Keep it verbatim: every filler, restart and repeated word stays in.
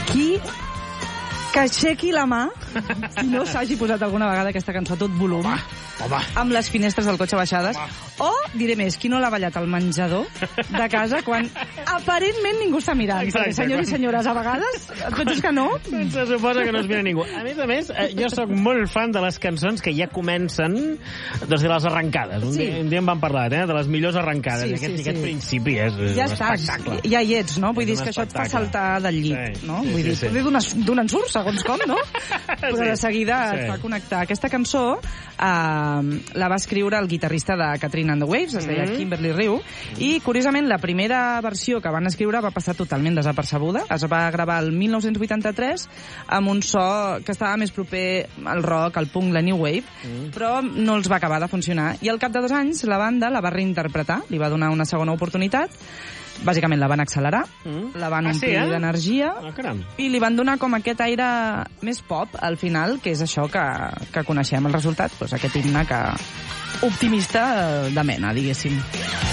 Qui que aixequi la mà si no s'hagi posat alguna vegada aquesta cançó a tot volum, home, home. amb les finestres del cotxe baixades, home. O, diré més, qui no l'ha ballat al menjador de casa quan aparentment ningú està mirant. Exacte, perquè, senyors quan... i senyores, a vegades et penses que no. Se suposa que no es mira ningú. A més a més, jo sóc molt fan de les cançons que ja comencen doncs, de les arrencades. Un, sí. dia, un dia en vam parlar, eh? De les millors arrencades. Sí, aquest, sí, aquest sí. principi és, és ja un estàs, espectacle. Ja hi ets, no? Vull és dir, és que això et fa saltar del llit, sí, no? sí, Vull sí, dir, sí. sí. d'un ensurt, segons com, no? Però sí. de seguida sí. et fa connectar. Aquesta cançó eh, la va escriure el guitarrista de Katrina and the Waves, es deia mm -hmm. Kimberly Rew, i curiosament la primera versió que van escriure va passar totalment desapercebuda. Es va gravar el mil nou-cents vuitanta-tres amb un so que estava més proper al rock, al punk, la new wave, mm. però no els va acabar de funcionar. I al cap de dos anys la banda la va reinterpretar, li va donar una segona oportunitat. Bàsicament la van accelerar, mm. la van ah, omplir sí, eh? d'energia ah, i li van donar com aquest aire més pop al final, que és això que, que coneixem el resultat, doncs aquest himne que optimista de mena, diguéssim.